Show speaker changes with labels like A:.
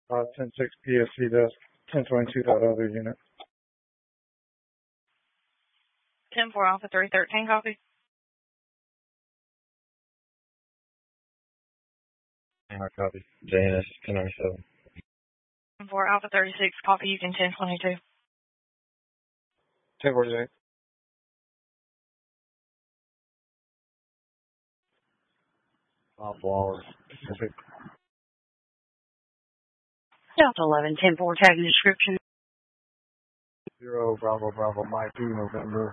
A: 10-6 PSC desk, 1022 other unit.
B: 10-4 Alpha 313, copy.
C: Copy. JNS 1097.
B: 10-4 Alpha 36, copy, you can 1022.
A: 1048.
C: Alpha hours. Pacific.
B: Delta 11, 10-4, tag and description.
C: 0 Bravo Bravo Mike 2 November.